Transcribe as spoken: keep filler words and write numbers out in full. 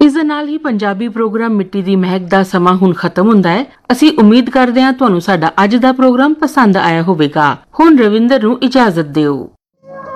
ਇਸ ਦੇ ਨਾਲ ਹੀ ਪੰਜਾਬੀ ਪ੍ਰੋਗਰਾਮ ਮਿੱਟੀ ਦੀ ਮਹਿਕ ਦਾ ਸਮਾਂ ਹੁਣ ਖਤਮ ਹੁੰਦਾ ਹੈ। ਅਸੀਂ ਉਮੀਦ ਕਰਦੇ ਹਾਂ ਤੁਹਾਨੂੰ ਸਾਡਾ ਅੱਜ ਦਾ ਪ੍ਰੋਗਰਾਮ ਪਸੰਦ ਆਇਆ ਹੋਵੇਗਾ। ਹੁਣ ਰਵਿੰਦਰ ਨੂੰ ਇਜਾਜ਼ਤ ਦਿਓ।